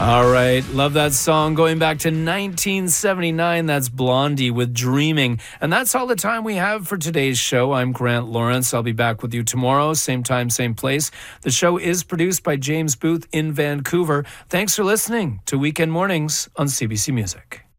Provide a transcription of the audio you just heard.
All right. Love that song. Going back to 1979, that's Blondie with Dreaming. And that's all the time we have for today's show. I'm Grant Lawrence. I'll be back with you tomorrow, same time, same place. The show is produced by James Booth in Vancouver. Thanks for listening to Weekend Mornings on CBC Music.